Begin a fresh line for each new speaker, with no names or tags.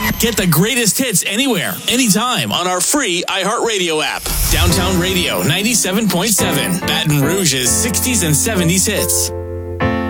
Get the greatest hits anywhere, anytime on our free iHeartRadio app. Downtown Radio 97.7, Baton Rouge's 60s and 70s hits.